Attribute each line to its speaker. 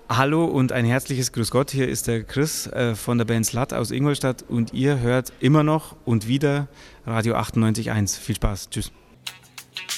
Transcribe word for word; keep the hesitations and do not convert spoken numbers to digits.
Speaker 1: Hallo und ein herzliches Grüß Gott. Hier ist der Chris äh, von der Band Slut aus Ingolstadt und ihr hört immer noch und wieder Radio achtundneunzig Komma eins. Viel Spaß. Tschüss.